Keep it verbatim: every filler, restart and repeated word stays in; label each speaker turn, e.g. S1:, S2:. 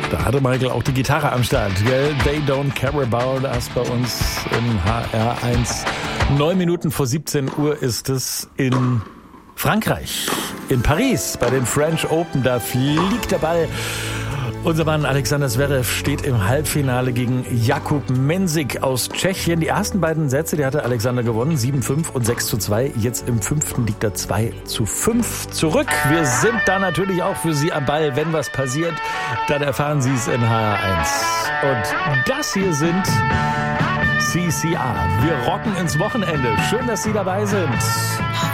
S1: Da hatte Michael auch die Gitarre am Start. Gell? They Don't Care About Us bei uns im H R eins. Neun Minuten vor siebzehn Uhr ist es in Frankreich, in Paris, bei den French Open. Da fliegt der Ball. Unser Mann Alexander Zverev steht im Halbfinale gegen Jakub Mensik aus Tschechien. Die ersten beiden Sätze, die hatte Alexander gewonnen, sieben fünf und sechs zu zwei. Jetzt im fünften liegt er zwei zu fünf zurück. Wir sind da natürlich auch für Sie am Ball. Wenn was passiert, dann erfahren Sie es in H R eins. Und das hier sind C C R. Wir rocken ins Wochenende. Schön, dass Sie dabei sind.